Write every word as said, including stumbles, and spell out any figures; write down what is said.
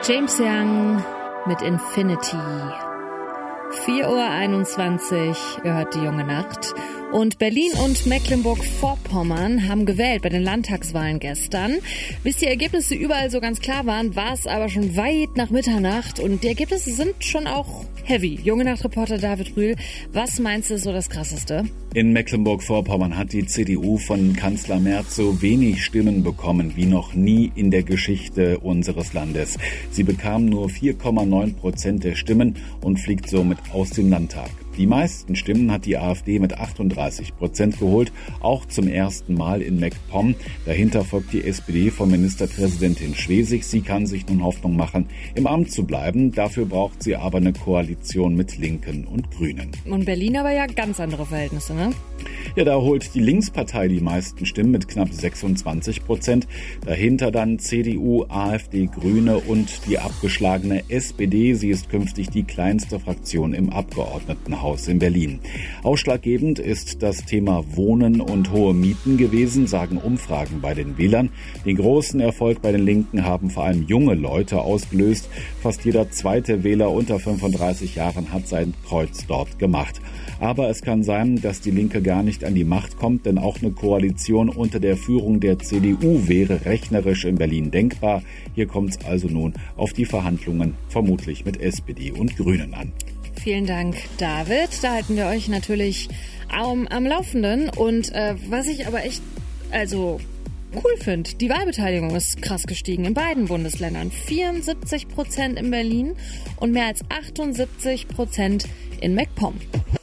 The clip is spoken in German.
James Young mit Infinity. vier Uhr einundzwanzig, ihr hört die junge Nacht. Und Berlin und Mecklenburg-Vorpommern haben gewählt bei den Landtagswahlen gestern. Bis die Ergebnisse überall so ganz klar waren, war es aber schon weit nach Mitternacht. Und die Ergebnisse sind schon auch heavy. Junge Nacht-Reporter David Rühl, was meinst du ist so das Krasseste? In Mecklenburg-Vorpommern hat die C D U von Kanzler Merz so wenig Stimmen bekommen wie noch nie in der Geschichte unseres Landes. Sie bekam nur vier Komma neun Prozent der Stimmen und fliegt somit aus dem Landtag. Die meisten Stimmen hat die AfD mit achtunddreißig Prozent geholt, auch zum ersten Mal in MacPom. Dahinter folgt die S P D von Ministerpräsidentin Schwesig. Sie kann sich nun Hoffnung machen, im Amt zu bleiben. Dafür braucht sie aber eine Koalition mit Linken und Grünen. Und Berlin aber ja ganz andere Verhältnisse, ne? Ja, da holt die Linkspartei die meisten Stimmen mit knapp sechsundzwanzig Prozent. Dahinter dann C D U, AfD, Grüne und die abgeschlagene S P D. Sie ist künftig die kleinste Fraktion im Abgeordnetenhaus in Berlin. Ausschlaggebend ist das Thema Wohnen und hohe Mieten gewesen, sagen Umfragen bei den Wählern. Den großen Erfolg bei den Linken haben vor allem junge Leute ausgelöst. Fast jeder zweite Wähler unter fünfunddreißig Jahren hat sein Kreuz dort gemacht. Aber es kann sein, dass die Linke gar nicht an die Macht kommt, denn auch eine Koalition unter der Führung der C D U wäre rechnerisch in Berlin denkbar. Hier kommt es also nun auf die Verhandlungen vermutlich mit S P D und Grünen an. Vielen Dank, David. Da halten wir euch natürlich am, am Laufenden. Und äh, was ich aber echt, also cool finde, die Wahlbeteiligung ist krass gestiegen in beiden Bundesländern. vierundsiebzig Prozent in Berlin und mehr als achtundsiebzig Prozent in MacPom.